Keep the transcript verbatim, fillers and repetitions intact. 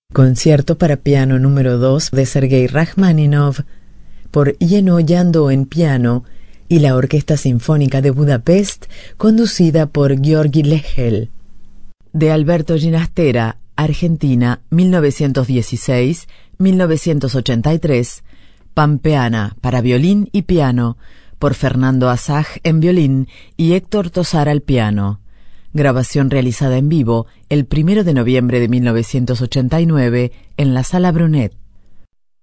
Concierto para piano número dos de Sergei Rachmaninoff por Jenő Jandó en piano y la Orquesta Sinfónica de Budapest, conducida por György Lehel. De Alberto Ginastera, Argentina, mil novecientos dieciséis a mil novecientos ochenta y tres, Pampeana para violín y piano, por Fernando Asaj en violín y Héctor Tosar al piano. Grabación realizada en vivo el primero de noviembre de mil novecientos ochenta y nueve en la Sala Brunet.